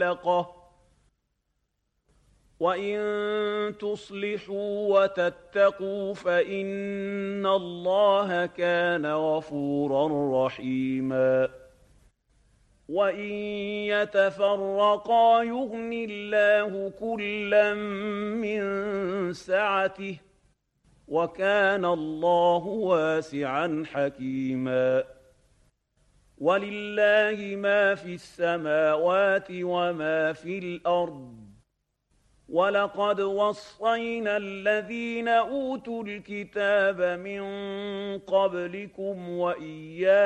مُعَلَّقَةٌ وَإِن تُصْلِحُوا وَتَتَّقُوا فَإِنَّ اللَّهَ كَانَ غَفُورًا رَّحِيمًا وَإِن يَتَفَرَّقَا يُغْنِ اللَّهُ كُلًّا مِّن سَعَتِهِ وَكَانَ اللَّهُ وَاسِعًا حَكِيمًا وَلِلَّهِ مَا فِي السَّمَاوَاتِ وَمَا في الْأَرْضِ وَلَقَدْ وَصَّيْنَا الَّذِينَ أُوتُوا الْكِتَابَ مِن قَبْلِكُمْ وَإِيَّاكُمْ